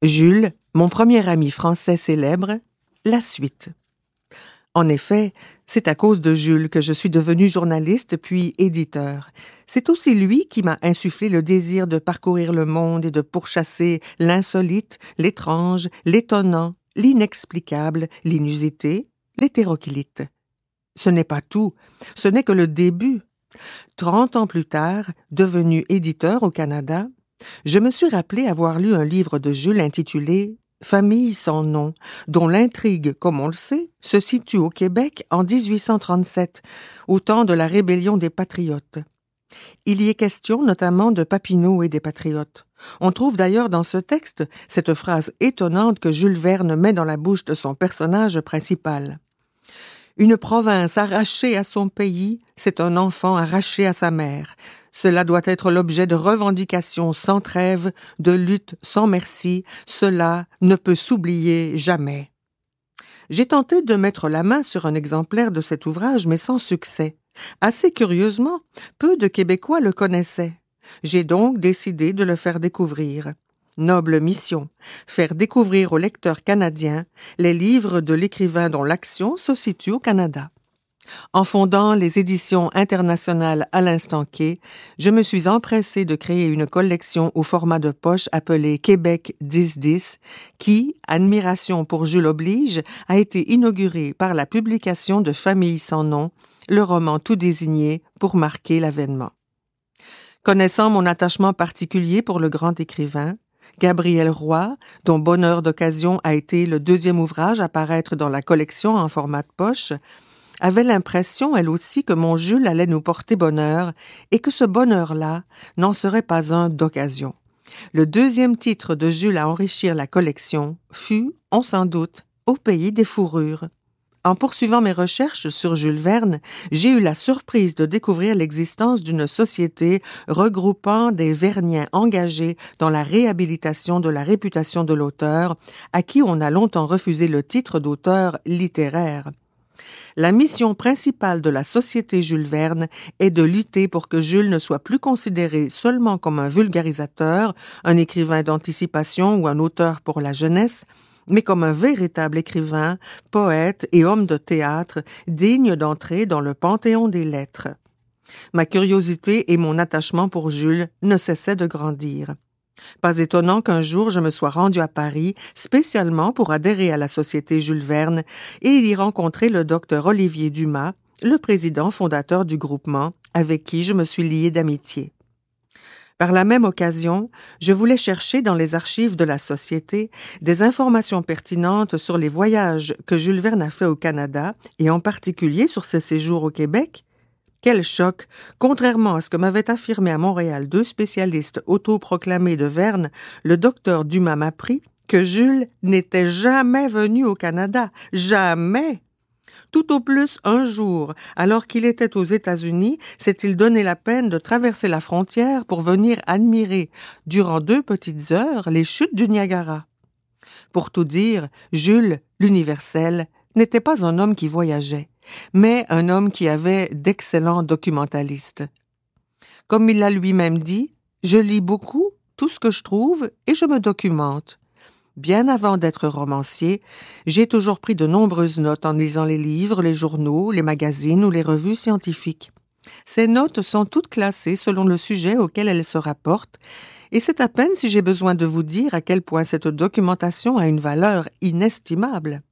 Jules, mon premier ami français célèbre, la suite. En effet, c'est à cause de Jules que je suis devenu journaliste puis éditeur. C'est aussi lui qui m'a insufflé le désir de parcourir le monde et de pourchasser l'insolite, l'étrange, l'étonnant, l'inexplicable, l'inusité, l'hétéroclite. Ce n'est pas tout, ce n'est que le début. 30 ans plus tard, devenu éditeur au Canada, je me suis rappelé avoir lu un livre de Jules intitulé « Famille sans nom », dont l'intrigue, comme on le sait, se situe au Québec en 1837, au temps de la rébellion des Patriotes. Il y est question notamment de Papineau et des Patriotes. On trouve d'ailleurs dans ce texte cette phrase étonnante que Jules Verne met dans la bouche de son personnage principal. Une province arrachée à son pays, c'est un enfant arraché à sa mère. Cela doit être l'objet de revendications sans trêve, de luttes sans merci. Cela ne peut s'oublier jamais. J'ai tenté de mettre la main sur un exemplaire de cet ouvrage, mais sans succès. Assez curieusement, peu de Québécois le connaissaient. J'ai donc décidé de le faire découvrir. Noble mission, faire découvrir aux lecteurs canadiens les livres de l'écrivain dont l'action se situe au Canada. En fondant les éditions internationales à l'instant Quai, je me suis empressé de créer une collection au format de poche appelée Québec 1010 qui, admiration pour Jules oblige, a été inaugurée par la publication de Famille sans nom, le roman tout désigné pour marquer l'avènement. Connaissant mon attachement particulier pour le grand écrivain, Gabrielle Roy, dont Bonheur d'occasion a été le deuxième ouvrage à paraître dans la collection en format de poche, avait l'impression, elle aussi, que mon Jules allait nous porter bonheur et que ce bonheur-là n'en serait pas un d'occasion. Le deuxième titre de Jules à enrichir la collection fut, on s'en doute, Au pays des fourrures. En poursuivant mes recherches sur Jules Verne, j'ai eu la surprise de découvrir l'existence d'une société regroupant des Verniens engagés dans la réhabilitation de la réputation de l'auteur, à qui on a longtemps refusé le titre d'auteur littéraire. La mission principale de la Société Jules Verne est de lutter pour que Jules ne soit plus considéré seulement comme un vulgarisateur, un écrivain d'anticipation ou un auteur pour la jeunesse, mais comme un véritable écrivain, poète et homme de théâtre digne d'entrer dans le panthéon des lettres. Ma curiosité et mon attachement pour Jules ne cessaient de grandir. Pas étonnant qu'un jour je me sois rendu à Paris spécialement pour adhérer à la Société Jules Verne et y rencontrer le docteur Olivier Dumas, le président fondateur du groupement, avec qui je me suis lié d'amitié. Par la même occasion, je voulais chercher dans les archives de la Société des informations pertinentes sur les voyages que Jules Verne a fait au Canada et en particulier sur ses séjours au Québec. Quel choc! Contrairement à ce que m'avaient affirmé à Montréal 2 spécialistes autoproclamés de Verne, le docteur Dumas m'apprit que Jules n'était jamais venu au Canada. Jamais! Tout au plus un jour, alors qu'il était aux États-Unis, s'est-il donné la peine de traverser la frontière pour venir admirer, durant 2 petites heures, les chutes du Niagara. Pour tout dire, Jules, l'universel, n'était pas un homme qui voyageait, mais un homme qui avait d'excellents documentalistes. Comme il l'a lui-même dit, « Je lis beaucoup, tout ce que je trouve, et je me documente. » Bien avant d'être romancier, j'ai toujours pris de nombreuses notes en lisant les livres, les journaux, les magazines ou les revues scientifiques. Ces notes sont toutes classées selon le sujet auquel elles se rapportent, et c'est à peine si j'ai besoin de vous dire à quel point cette documentation a une valeur inestimable.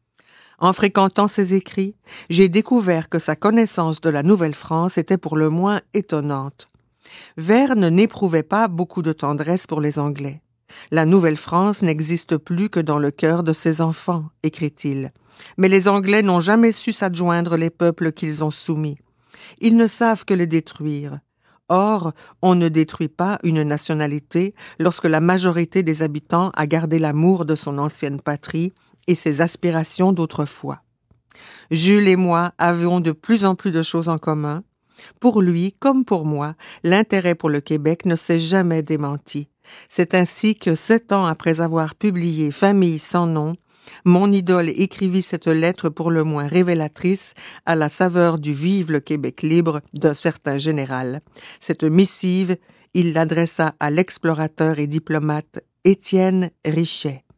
En fréquentant ses écrits, j'ai découvert que sa connaissance de la Nouvelle-France était pour le moins étonnante. Verne n'éprouvait pas beaucoup de tendresse pour les Anglais. La Nouvelle-France n'existe plus que dans le cœur de ses enfants, écrit-il. Mais les Anglais n'ont jamais su s'adjoindre les peuples qu'ils ont soumis. Ils ne savent que les détruire. Or, on ne détruit pas une nationalité lorsque la majorité des habitants a gardé l'amour de son ancienne patrie et ses aspirations d'autrefois. Jules et moi avions de plus en plus de choses en commun. Pour lui, comme pour moi, l'intérêt pour le Québec ne s'est jamais démenti. C'est ainsi que 7 ans après avoir publié Famille sans nom, mon idole écrivit cette lettre pour le moins révélatrice à la saveur du Vive le Québec libre d'un certain général. Cette missive, il l'adressa à l'explorateur et diplomate Étienne Richet.